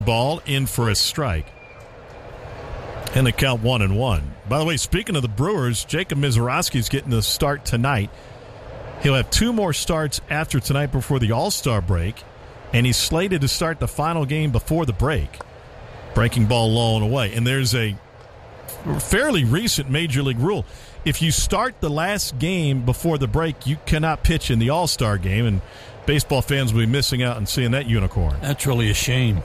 Ball in for a strike. And the count 1-1. By the way, speaking of the Brewers, Jacob Misiorowski's getting the start tonight. He'll have 2 more starts after tonight before the All-Star break, and he's slated to start the final game before the break. Breaking ball low and away. And there's a fairly recent Major League rule. If you start the last game before the break, you cannot pitch in the All-Star game, and baseball fans will be missing out on seeing that unicorn. That's really a shame.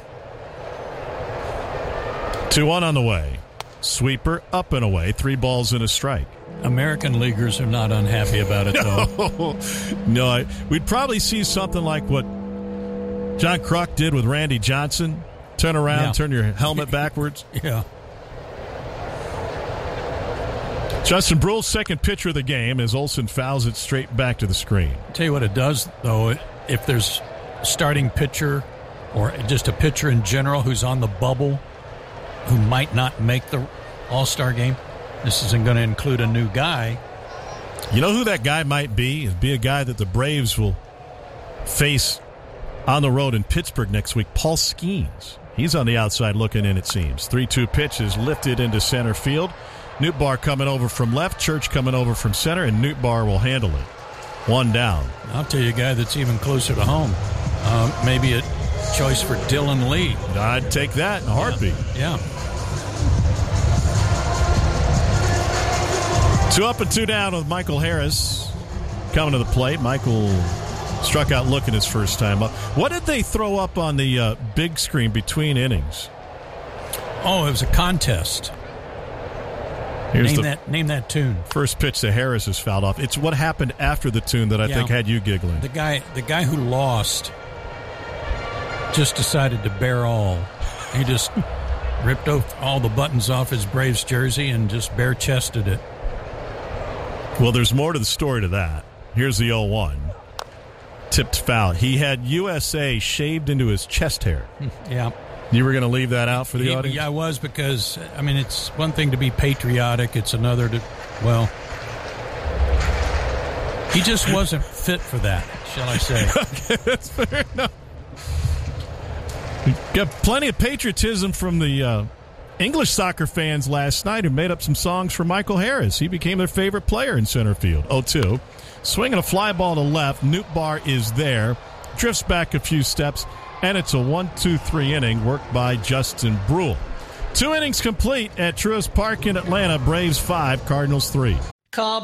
2-1 on the way. Sweeper up and away. 3 balls and a strike. American leaguers are not unhappy about it, though. No, we'd probably see something like what John Kruk did with Randy Johnson. Turn around, turn your helmet backwards. Yeah. Justin Brule's second pitcher of the game as Olsen fouls it straight back to the screen. I'll tell you what it does, though. If there's a starting pitcher or just a pitcher in general who's on the bubble who might not make the All-Star game, this isn't going to include a new guy. You know who that guy might be? It'd be a guy that the Braves will face on the road in Pittsburgh next week, Paul Skeens. He's on the outside looking in, it seems. 3-2 pitch is lifted into center field. Nootbaar coming over from left, Church coming over from center, and Nootbaar will handle it. 1 down. I'll tell you a guy that's even closer to home. Maybe a choice for Dylan Lee. I'd take that in a heartbeat. Yeah. 2 up and 2 down with Michael Harris coming to the plate. Michael struck out looking his first time up. What did they throw up on the big screen between innings? Oh, it was a contest. Name that tune. First pitch to Harris is fouled off. It's what happened after the tune that I think had you giggling. The guy who lost just decided to bear all. He just ripped all the buttons off his Braves jersey and just bare-chested it. Well, there's more to the story to that. Here's the 0-1. Tipped foul. He had USA shaved into his chest hair. Yeah. You were going to leave that out for the audience? Yeah, I was, because, I mean, it's one thing to be patriotic. It's another to, well, he just wasn't fit for that, shall I say. Okay, that's fair enough. Got plenty of patriotism from the English soccer fans last night who made up some songs for Michael Harris. He became their favorite player in center field. 0-2. Swinging a fly ball to left. Nootbaar is there. Drifts back a few steps. And it's a 1-2-3 inning worked by Justin Brule. 2 innings complete at Truist Park in Atlanta. Braves 5, Cardinals 3. Call